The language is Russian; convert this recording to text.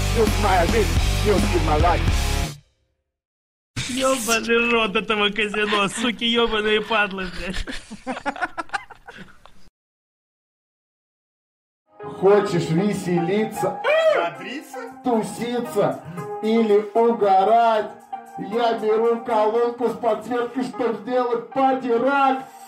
Music моя жизнь, music my life. Ёбаный рот этого казино, суки ёбаные падлы, блядь. Хочешь веселиться, туситься или угорать? Я беру колонку с подсветкой, чтоб сделать пати-рак.